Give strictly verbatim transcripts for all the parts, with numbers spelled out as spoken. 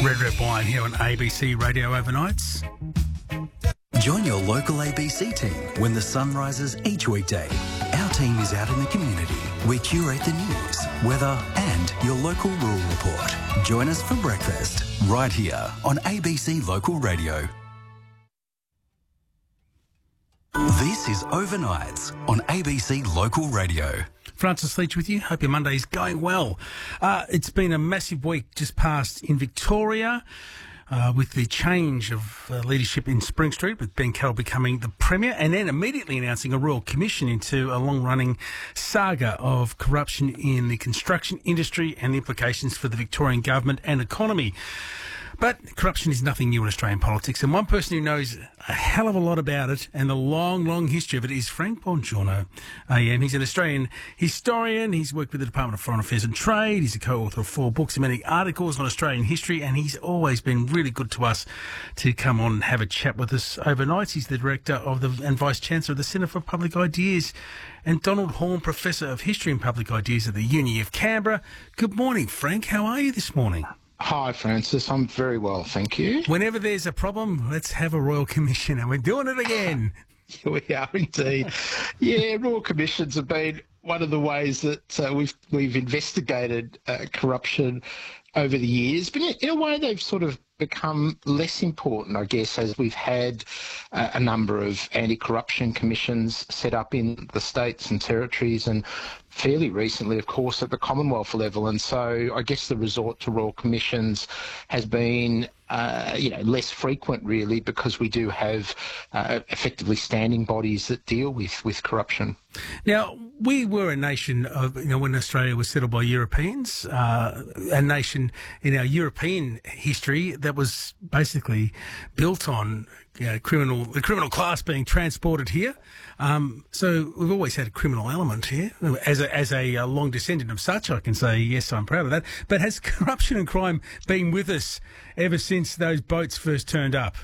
Red Red Wine here on A B C Radio Overnights. Join your local A B C team when the sun rises each weekday. Our team is out in the community. We curate the news, weather and your local rural report. Join us for breakfast right here on A B C Local Radio. This is Overnights on A B C Local Radio. Francis Leach with you. Hope your Monday's going well. Uh, it's been a massive week just past in Victoria uh, with the change of uh, leadership in Spring Street, with Ben Carroll becoming the Premier and then immediately announcing a Royal Commission into a long-running saga of corruption in the construction industry and the implications for the Victorian government and economy. But corruption is nothing new in Australian politics, and one person who knows a hell of a lot about it and the long, long history of it is Frank Bongiorno A M. He's an Australian historian. He's worked with the Department of Foreign Affairs and Trade. He's a co-author of four books and many articles on Australian history, and he's always been really good to us to come on and have a chat with us overnight. He's the Director of the and Vice-Chancellor of the Centre for Public Ideas, and Donald Horne, Professor of History and Public Ideas at the Uni of Canberra. Good morning, Frank. How are you this morning? Hi, Francis. I'm very well, thank you. Whenever there's a problem, let's have a Royal Commission, and we're doing it again. We are indeed. Yeah, Royal Commissions have been one of the ways that uh, we've we've investigated uh, corruption over the years, but in, in a way they've sort of become less important, I guess, as we've had uh, a number of anti-corruption commissions set up in the states and territories, and fairly recently, of course, at the Commonwealth level. And so I guess the resort to Royal Commissions has been uh, you know, less frequent, really, because we do have uh, effectively standing bodies that deal with, with corruption. Now, we were a nation of, you know, when Australia was settled by Europeans, uh, a nation in our European history that was basically built on you know, criminal, the criminal class being transported here. Um, so we've always had a criminal element here. As a, as a, a long descendant of such, I can say, yes, I'm proud of that. But has corruption and crime been with us ever since those boats first turned up?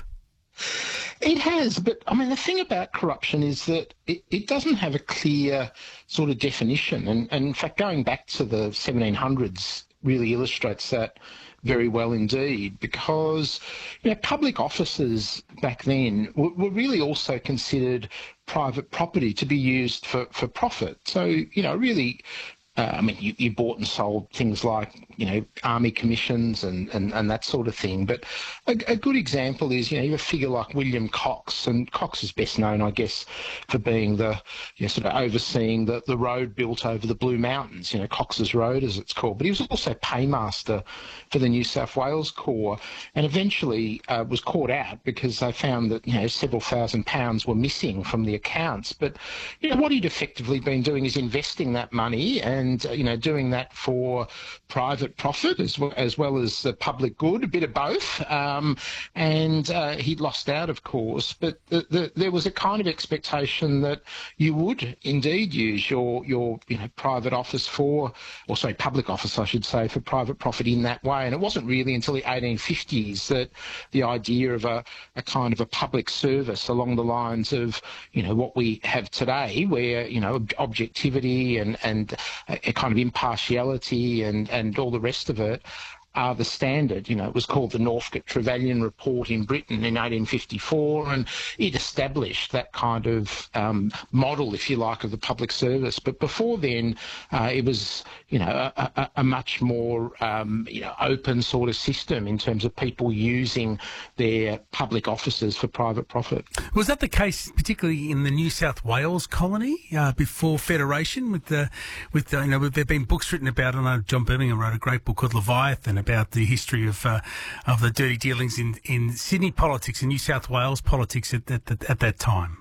It has, but I mean, the thing about corruption is that it, it doesn't have a clear sort of definition. And, and in fact, going back to the seventeen hundreds really illustrates that very well indeed, because you know, public offices back then were, were really also considered private property to be used for, for profit. So, you know, really, uh, I mean, you, you bought and sold things like, you know, army commissions and, and, and that sort of thing. But a, a good example is, you know, you have a figure like William Cox, and Cox is best known, I guess, for being the, you know, sort of overseeing the, the road built over the Blue Mountains, you know, Cox's Road as it's called. But he was also paymaster for the New South Wales Corps, and eventually uh, was caught out because they found that, you know, several thousand pounds were missing from the accounts. But, you know, what he'd effectively been doing is investing that money and, uh, you know, doing that for private profit as well as, well as the public good, a bit of both. Um, and uh, he'd lost out, of course, but the, the, there was a kind of expectation that you would indeed use your, your you know, private office for, or sorry, public office, I should say, for private profit in that way. And it wasn't really until the eighteen fifties that the idea of a, a kind of a public service along the lines of, you know, what we have today, where, you know, objectivity and, and a, a kind of impartiality and, and all the rest of it are the standard. You know, it was called the Northcote-Trevelyan Report in Britain in eighteen fifty-four, and it established that kind of um, model, if you like, of the public service. But before then, uh, it was, you know, a, a, a much more, um, you know, open sort of system in terms of people using their public offices for private profit. Was that the case, particularly in the New South Wales colony uh, before Federation? With the, with the, you know, there've been books written about. I know John Birmingham wrote a great book called Leviathan about the history of uh, of the dirty dealings in, in Sydney politics and New South Wales politics at, at, at that time.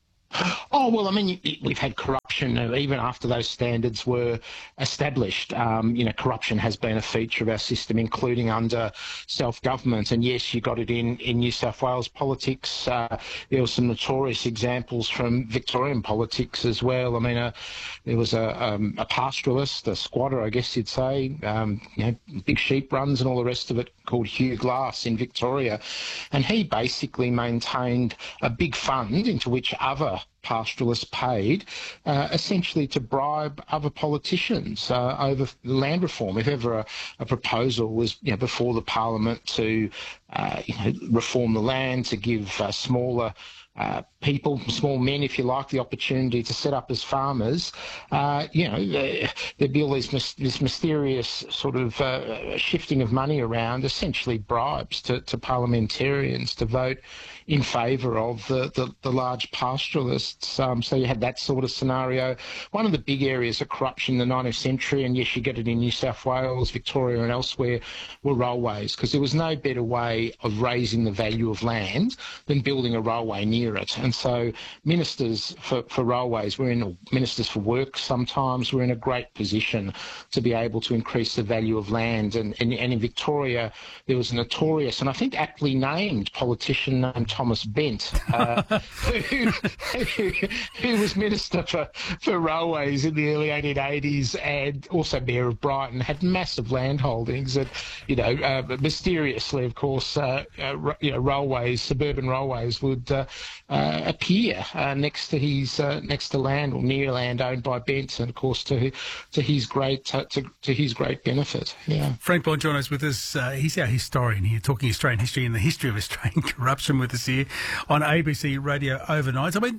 Oh, well, I mean, we've had corruption even after those standards were established. Um, you know, corruption has been a feature of our system, including under self-government. And yes, you got it in, in New South Wales politics. Uh, there were some notorious examples from Victorian politics as well. I mean, uh, there was a, um, a pastoralist, a squatter, I guess you'd say, um, you know, big sheep runs and all the rest of it, called Hugh Glass in Victoria. And he basically maintained a big fund into which other pastoralists paid uh, essentially to bribe other politicians uh, over land reform. If ever a, a proposal was, you know, before the Parliament to uh, you know, reform the land, to give uh, smaller Uh, people, small men, if you like, the opportunity to set up as farmers, uh, you know, there'd be all these this mysterious sort of uh, shifting of money around, essentially bribes to, to parliamentarians to vote in favour of the, the, the large pastoralists. Um, so you had that sort of scenario. One of the big areas of corruption in the nineteenth century, and yes, you get it in New South Wales, Victoria and elsewhere, were railways, because there was no better way of raising the value of land than building a railway near it. And so ministers for, for railways were in, or ministers for work sometimes, were in a great position to be able to increase the value of land. And, and, and in Victoria, there was a notorious, and I think aptly named, politician named Thomas Bent, uh, who, who, who was Minister for, for Railways in the early eighteen eighties and also Mayor of Brighton, had massive land holdings. And, you know, uh, mysteriously, of course, uh, uh, you know, railways, suburban railways would uh, uh, appear uh, next to his uh, next to land or near land owned by Bent, and of course to to his great uh, to, to his great benefit. Yeah. Frank Bongiorno is with us. Uh, he's our historian here, talking Australian history and the history of Australian corruption with us here on A B C Radio Overnight. I mean,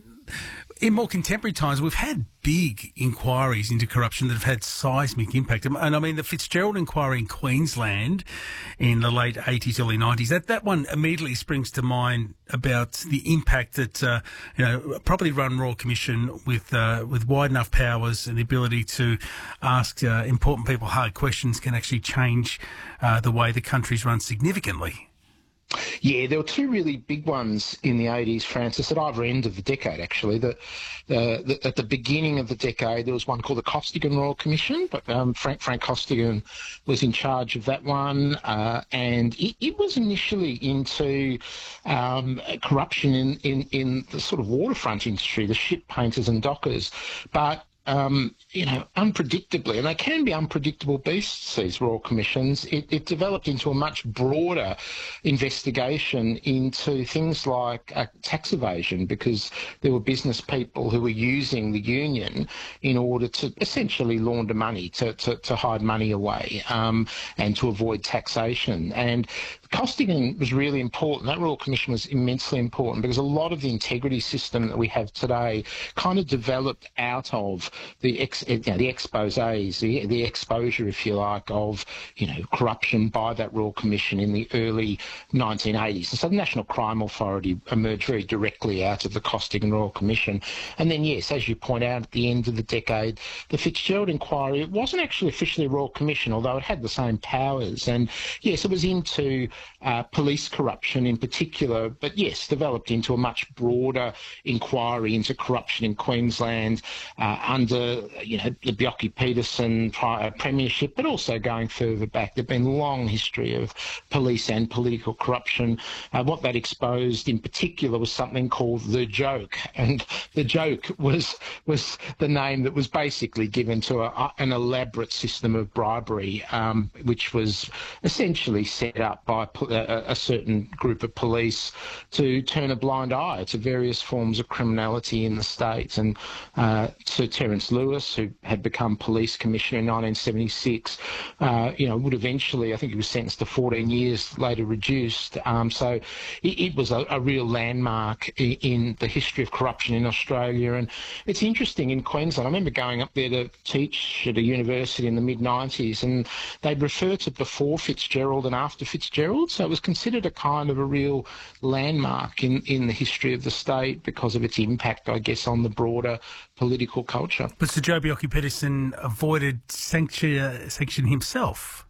in more contemporary times, we've had big inquiries into corruption that have had seismic impact. And I mean, the Fitzgerald inquiry in Queensland in the late eighties, early nineties, that, that one immediately springs to mind about the impact that, uh, you know, a properly run Royal Commission with uh, with wide enough powers and the ability to ask uh, important people hard questions can actually change uh, the way the country's run significantly. Yeah, there were two really big ones in the eighties, Francis, at either end of the decade, actually. The, the, the, at the beginning of the decade, there was one called the Costigan Royal Commission, but um, Frank, Frank Costigan was in charge of that one, uh, and it, it was initially into um, corruption in, in, in the sort of waterfront industry, the ship painters and dockers. But Um, you know, unpredictably, and they can be unpredictable beasts, these Royal Commissions, it, it developed into a much broader investigation into things like uh, tax evasion, because there were business people who were using the union in order to essentially launder money, to, to, to hide money away um, and to avoid taxation. And Costigan was really important. That Royal Commission was immensely important because a lot of the integrity system that we have today kind of developed out of the ex, you know, the exposés, the, the exposure, if you like, of, you know, corruption by that Royal Commission in the early nineteen eighties. And so the National Crime Authority emerged very directly out of the Costigan Royal Commission. And then, yes, as you point out, at the end of the decade, the Fitzgerald inquiry, it wasn't actually officially a Royal Commission, although it had the same powers. And, yes, it was into uh, police corruption in particular, but, yes, developed into a much broader inquiry into corruption in Queensland uh, under, you know, the Bjelke-Petersen premiership, but also going further back. There've been a long history of police and political corruption. Uh, what that exposed in particular was something called the joke, and the joke was was the name that was basically given to a, an elaborate system of bribery, um, which was essentially set up by a, a certain group of police to turn a blind eye to various forms of criminality in the state. And uh, Sir Terence Lewis, who had become police commissioner in nineteen seventy-six, uh, you know, would eventually, I think he was sentenced to fourteen years, later reduced. Um, so it, it was a, a real landmark in, in the history of corruption in Australia. And it's interesting, in Queensland, I remember going up there to teach at a university in the mid nineties, and they'd refer to before Fitzgerald and after Fitzgerald. So it was considered a kind of a real landmark in, in the history of the state because of its impact, I guess, on the broader political culture. But Sir Joh Bjelke-Petersen avoided sanction, sanction himself.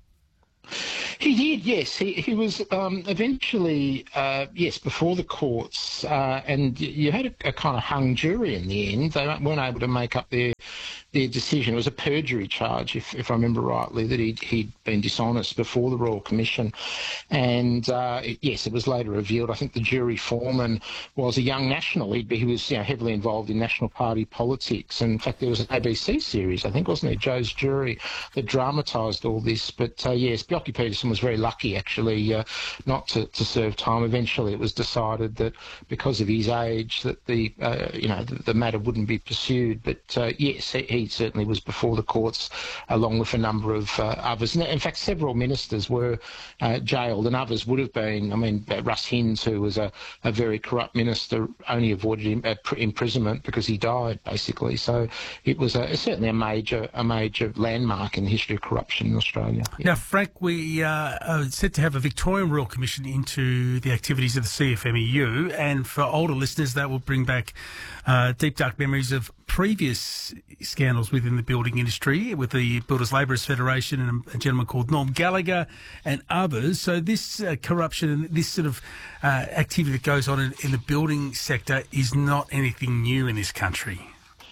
He did, yes. He he was um, eventually, uh, yes, before the courts, uh, and you had a, a kind of hung jury in the end. They weren't able to make up their their decision. It was a perjury charge, if, if I remember rightly, that he'd, he'd been dishonest before the Royal Commission. And uh, it, yes, it was later revealed. I think the jury foreman was a young national. He, he was you know, heavily involved in National Party politics. And in fact, there was an A B C series, I think, wasn't there, Joe's Jury, that dramatised all this. But uh, yes, Bjelke Petersen was very lucky, actually, uh, not to, to serve time. Eventually, it was decided that because of his age, that the uh, you know the, the matter wouldn't be pursued. But uh, yes, he, he certainly was before the courts, along with a number of uh, others. In fact, several ministers were uh, jailed, and others would have been. I mean, uh, Russ Hinds, who was a, a very corrupt minister, only avoided him, uh, imprisonment because he died, basically. So it was a, certainly a major a major landmark in the history of corruption in Australia. Yeah. Now, Frank, we uh, are set to have a Victorian Royal Commission into the activities of the C F M E U, and for older listeners, that will bring back uh, deep, dark memories of previous scandals within the building industry with the Builders Labourers Federation and a gentleman called Norm Gallagher and others. So this uh, corruption and this sort of uh, activity that goes on in, in the building sector is not anything new in this country.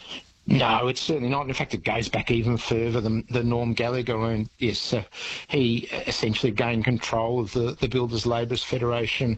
No, it's certainly not. In fact, it goes back even further than, than Norm Gallagher. And yes, uh, he essentially gained control of the, the Builders Labourers Federation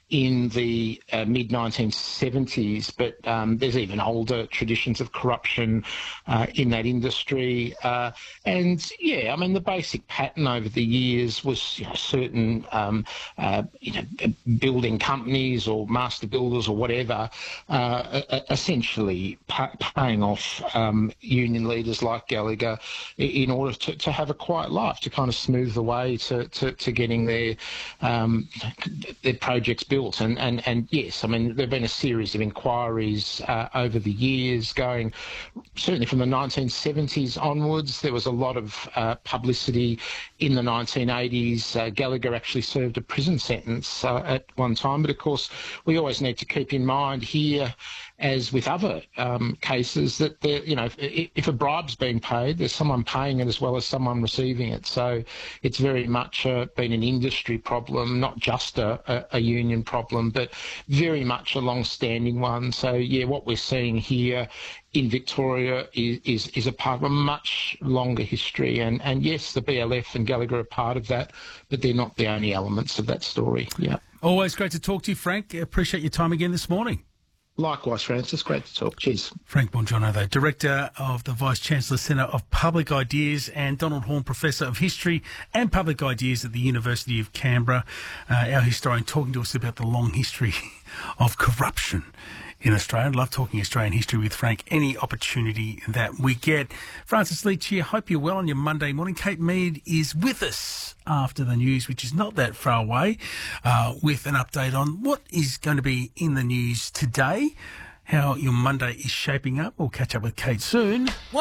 in the uh, mid nineteen seventies, but um, there's even older traditions of corruption uh, in that industry. Uh, and yeah, I mean, the basic pattern over the years was you know, certain um, uh, you know, building companies or master builders or whatever, uh, essentially pay, paying off um, union leaders like Gallagher in order to, to have a quiet life, to kind of smooth the way to, to, to getting their um, their projects built. And, and, and yes, I mean, there have been a series of inquiries uh, over the years going, certainly from the nineteen seventies onwards. There was a lot of uh, publicity in the nineteen eighties. Uh, Gallagher actually served a prison sentence uh, at one time. But of course, we always need to keep in mind here, as with other um, cases, that there, you know, if, if a bribe's being paid, there's someone paying it as well as someone receiving it. So it's very much uh, been an industry problem, not just a, a, a union problem, but very much a long-standing one. So yeah, what we're seeing here in Victoria is, is, is a part of a much longer history. And, and yes, the B L F and Gallagher are part of that, but they're not the only elements of that story. Yeah. Always great to talk to you, Frank. Appreciate your time again this morning. Likewise, Francis. Great to talk. Cheers. Frank Bongiorno, though, Director of the Vice-Chancellor Centre of Public Ideas, and Donald Horne, Professor of History and Public Ideas at the University of Canberra, uh, our historian, talking to us about the long history of corruption in Australia. I love talking Australian history with Frank any opportunity that we get. Francis Leach here. Hope you're well on your Monday morning. Kate Mead is with us after the news, which is not that far away, uh, with an update on what is going to be in the news today, how your Monday is shaping up. We'll catch up with Kate soon.